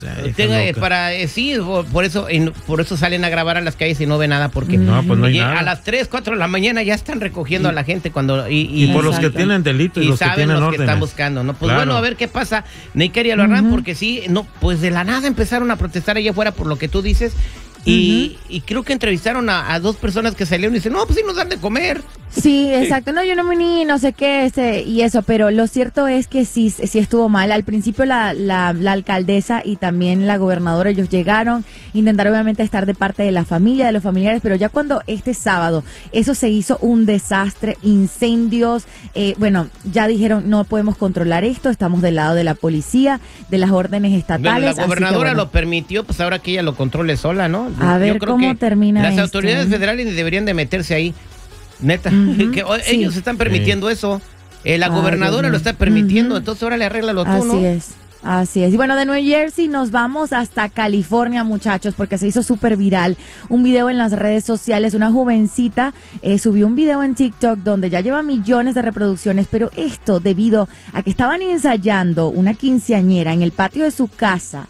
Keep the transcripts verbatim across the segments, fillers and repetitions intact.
Tenga, para eh, sí, por, por eso en, por eso salen a grabar a las calles y no ve nada porque no, pues no hay nada. A las tres, cuatro de la mañana ya están recogiendo y, a la gente cuando y, y, y por los que tienen delito y, y los saben que tienen los órdenes. Que están buscando, ¿no? Pues claro. Bueno, a ver qué pasa. Neikari y Albarrán, uh-huh. porque sí, no, pues de la nada empezaron a protestar allá afuera por lo que tú dices. Y, uh-huh. y creo que entrevistaron a, a dos personas que salieron y dicen, no, pues sí nos dan de comer. Sí, exacto, no, yo no me ni no sé qué, este, y eso, pero lo cierto es que sí, sí estuvo mal. Al principio la, la, la alcaldesa y también la gobernadora, ellos llegaron, intentaron obviamente estar de parte de la familia, de los familiares, pero ya cuando este sábado eso se hizo un desastre, incendios, eh, bueno, ya dijeron, no podemos controlar esto, estamos del lado de la policía, de las órdenes estatales. Bueno, la gobernadora que, bueno, lo permitió, pues ahora que ella lo controle sola, ¿no? A Yo ver creo cómo que termina las esto. autoridades federales deberían de meterse ahí. Neta, uh-huh, que sí. ellos están permitiendo sí. eso. Eh, la Ay, gobernadora lo está permitiendo, uh-huh. entonces ahora le arréglalo tú, Así ¿no? Así es. Así es. Y bueno, de New Jersey nos vamos hasta California, muchachos, porque se hizo súper viral un video en las redes sociales. Una jovencita eh, subió un video en TikTok donde ya lleva millones de reproducciones, pero esto debido a que estaban ensayando una quinceañera en el patio de su casa.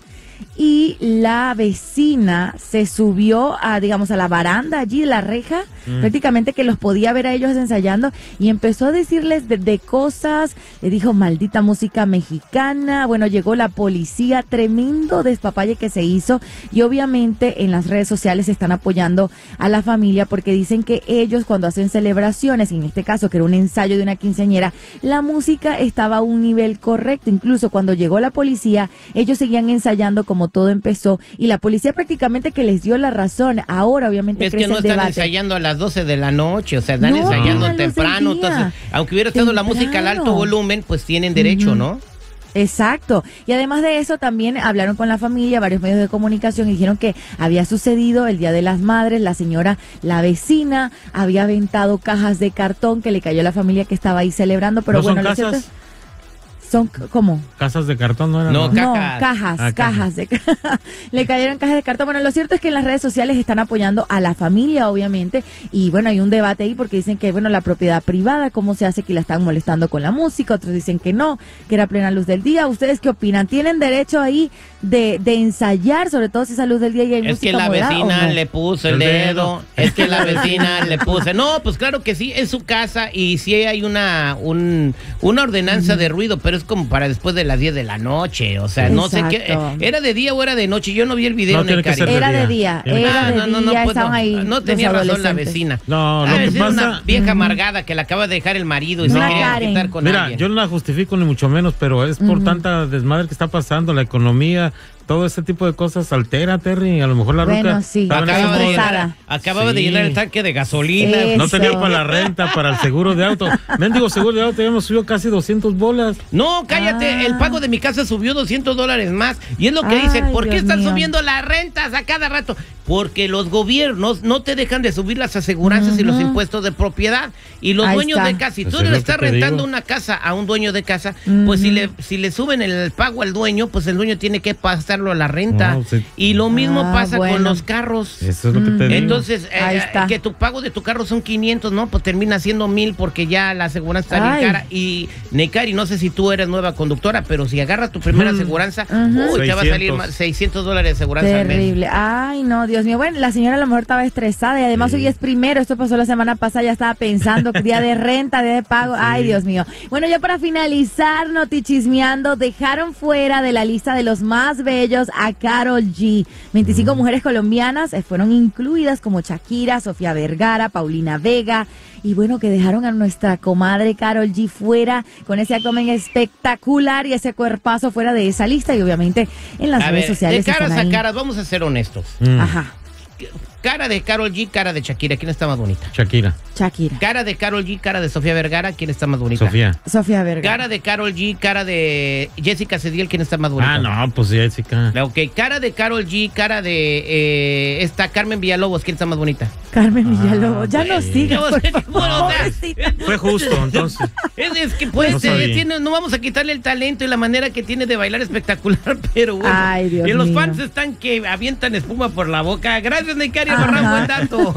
Y la vecina se subió a, digamos, a la baranda allí, la reja, mm. prácticamente que los podía ver a ellos ensayando y empezó a decirles de, de cosas, le dijo maldita música mexicana, bueno, llegó la policía, tremendo despapalle que se hizo y obviamente en las redes sociales están apoyando a la familia porque dicen que ellos cuando hacen celebraciones, en este caso que era un ensayo de una quinceañera, la música estaba a un nivel correcto, incluso cuando llegó la policía, ellos seguían ensayando como todo empezó y la policía prácticamente que les dio la razón. Ahora obviamente es que no están debate. ensayando a las doce de la noche, o sea, están no, ensayando temprano, entonces, aunque hubiera estado temprano. La música al alto volumen, pues tienen derecho, uh-huh. ¿no? Exacto, y además de eso también hablaron con la familia, varios medios de comunicación y dijeron que había sucedido el Día de las Madres, la señora, la vecina, había aventado cajas de cartón que le cayó a la familia que estaba ahí celebrando, pero ¿No bueno, son lo cierto casas? es Son, ¿cómo? Casas de cartón, ¿no eran? No, no, cajas. No, cajas, ah, cajas. De, le cayeron cajas de cartón. Bueno, lo cierto es que en las redes sociales están apoyando a la familia, obviamente, y bueno, hay un debate ahí porque dicen que, bueno, la propiedad privada, ¿cómo se hace que la están molestando con la música? Otros dicen que no, que era plena luz del día. ¿Ustedes qué opinan? ¿Tienen derecho ahí de, de ensayar, sobre todo si es a luz del día y hay es música que la moderada, vecina no? le puso el, el dedo. dedo, es que la vecina le puso, no, pues claro que sí, es su casa y sí hay una, un, una ordenanza uh-huh. de ruido, pero es como para después de las diez de la noche, o sea, Exacto. no sé qué, ¿era de día o era de noche? Yo no vi el video, no, en el cari. Era de día, era ah, de no, no, no, día, pues, estaban no, ahí no tenía razón la vecina. No, lo ah, que pasa... una vieja uh-huh. amargada que la acaba de dejar el marido y no, se quería quitar con Mira, alguien. yo no la justifico ni mucho menos, pero es por uh-huh. tanta desmadre que está pasando, la economía, todo ese tipo de cosas altera, Terry, a lo mejor la bueno, ruca... Sí. Acababa, de llenar, acababa sí. de llenar el tanque de gasolina. Eso. No tenía para la renta, para el seguro de auto. Mendigo seguro de auto, ya hemos subido casi doscientas bolas. No, cállate, ah. el pago de mi casa subió doscientos dólares más. Y es lo que Ay, dicen, ¿por qué Dios están mío. subiendo las rentas a cada rato? Porque los gobiernos no te dejan de subir las aseguranzas uh-huh. y los impuestos de propiedad. Y los Ahí dueños está. de casa, si tú pues le estás rentando digo. una casa a un dueño de casa, uh-huh. pues si le, si le suben el pago al dueño, pues el dueño tiene que pasarlo a la renta. No, sí. Y lo mismo ah, pasa bueno. con los carros. Eso es lo que te digo. Entonces, eh, que tu pago de tu carro son quinientos, ¿no? Pues termina siendo mil porque ya la aseguranza está bien cara. Y Neikari, no sé si tú eres nueva conductora, pero si agarras tu primera mm. aseguranza, uh-huh. uy, te va a salir más seiscientos dólares de aseguranza. Terrible. Ay, no, Dios mío. Bueno, la señora a lo mejor estaba estresada y además sí. hoy es primero. Esto pasó la semana pasada, ya estaba pensando día de renta, día de pago. Sí. Ay, Dios mío. Bueno, ya para finalizar, Notichismeando, dejaron fuera de la lista de los más bellos a Karol G. veinticinco mm. mujeres colombianas eh, fueron incluidas como Shakira, Sofía Vergara, Paulina Vega. Y bueno, que dejaron a nuestra comadre Karol G fuera con ese abdomen espectacular y ese cuerpazo fuera de esa lista y obviamente en las a redes ver, sociales. De caras a caras, vamos a ser honestos. Mm. Ajá. Cara de Karol G, cara de Shakira, ¿quién está más bonita? Shakira. Shakira. Cara de Karol G, cara de Sofía Vergara, ¿quién está más bonita? Sofía. Sofía Vergara. Cara de Karol G, cara de Jessica Cediel, ¿quién está más bonita? Ah, no, pues Jessica. Ok, cara de Karol G, cara de eh, esta Carmen Villalobos, ¿quién está más bonita? Carmen Villalobos, ah, ya no sigas, por favor. No, fue justo, entonces. Es, es que pues, no, eh, tiene, no vamos a quitarle el talento y la manera que tiene de bailar espectacular, pero bueno. Ay, Dios y los mío. fans están que avientan espuma por la boca. Gracias, Neikari Albarrán, buen dato.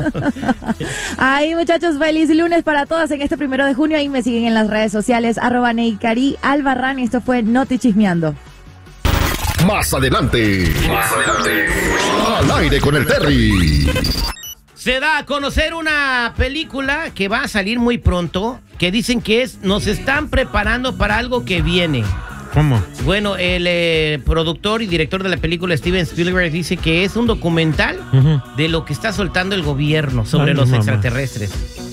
Ay, muchachos, feliz lunes para todas en este primero de junio. Ahí me siguen en las redes sociales, arroba Neikari Albarrán. Y esto fue Notichismeando. Más adelante. Más adelante. Al aire con el Terry. Se da a conocer una película que va a salir muy pronto, que dicen que es, nos están preparando para algo que viene. ¿Cómo? Bueno, el eh, productor y director de la película, Steven Spielberg, dice que es un documental Uh-huh. de lo que está soltando el gobierno sobre Ay, los mamá. extraterrestres.